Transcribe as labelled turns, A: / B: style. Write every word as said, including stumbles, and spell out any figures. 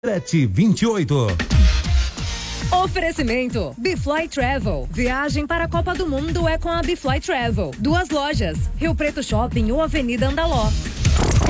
A: sete vinte e oito.
B: Oferecimento Bfly Travel. Viagem para a Copa do Mundo é com a Bfly Travel. Duas lojas, Rio Preto Shopping ou Avenida Andaló.